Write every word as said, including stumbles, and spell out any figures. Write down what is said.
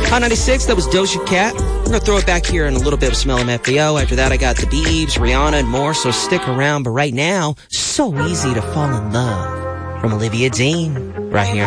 Hot ninety-six, that was Doja Cat. I'm going to throw it back here in a little bit of Smell 'em F B O. After that, I got the Biebs, Rihanna, and more, so stick around. But right now, So Easy to Fall in Love from Olivia Dean, right here.